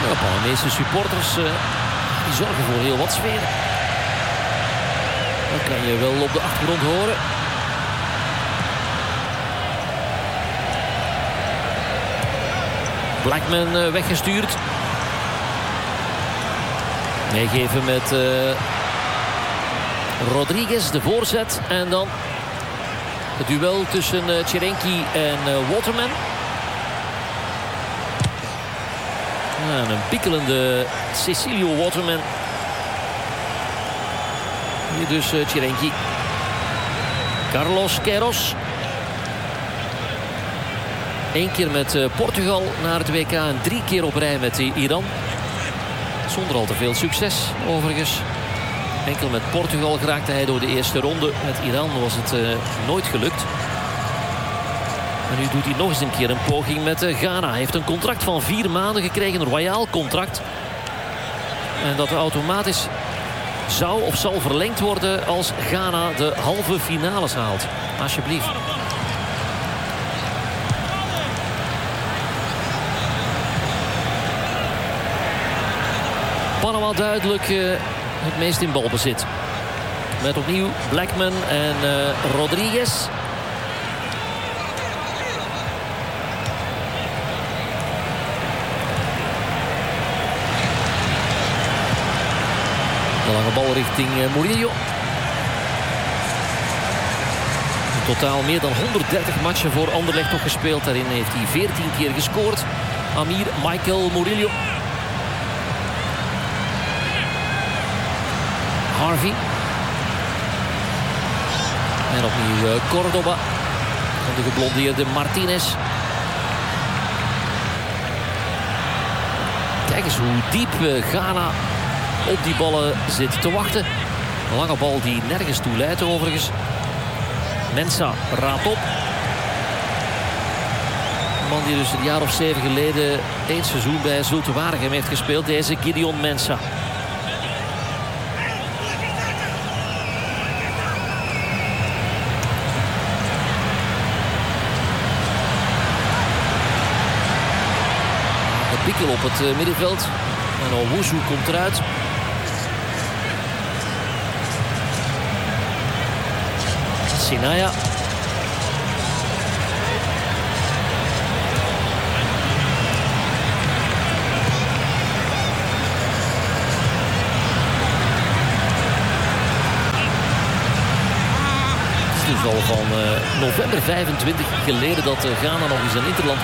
De Palamese supporters die zorgen voor heel wat sfeer. Dat kan je wel op de achtergrond horen. Blackman weggestuurd. Meegeven met Rodriguez, de voorzet. En dan het duel tussen Tcherenki en Waterman. En een pikkelende Cecilio Waterman. Hier dus Tcherenki. Carlos Queiroz. 1 keer met Portugal naar het WK en 3 keer op rij met Iran. Zonder al te veel succes overigens. Enkel met Portugal geraakte hij door de eerste ronde. Met Iran was het nooit gelukt. En nu doet hij nog eens een keer een poging met Ghana. Hij heeft een contract van 4 maanden gekregen. Een royaal contract. En dat automatisch zou of zal verlengd worden als Ghana de halve finales haalt. Alsjeblieft. Panama duidelijk het meest in balbezit. Met opnieuw Blackman en Rodriguez. De lange bal richting Murillo. In totaal meer dan 130 matchen voor Anderlecht nog gespeeld. Daarin heeft hij 14 keer gescoord. Amir Michael Murillo. Harvey. En opnieuw Cordoba. En de geblondeerde Martinez. Kijk eens hoe diep Ghana op die ballen zit te wachten. Een lange bal die nergens toe leidt overigens. Mensah raadt op. Een man die dus een jaar of 7 geleden 1 seizoen bij Zulte Waregem heeft gespeeld. Deze Gideon Mensah. Pikkel op het middenveld. En Owusu komt eruit. Sinaya. Het is dus al van november 25 geleden dat Ghana nog eens een interland